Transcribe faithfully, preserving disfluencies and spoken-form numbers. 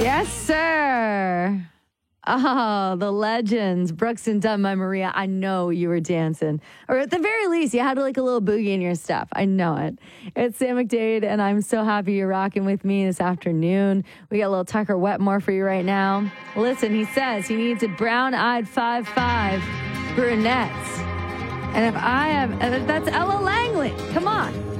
Yes, sir. Oh, the legends. Brooks and Dunn by Maria. I know you were dancing. Or at the very least, you had like a little boogie in your step. I know it. It's Sam McDade, and I'm so happy you're rocking with me this afternoon. We got a little Tucker Wetmore for you right now. Listen, he says he needs a brown-eyed five five brunettes. And if I have, that's Ella Langley. Come on.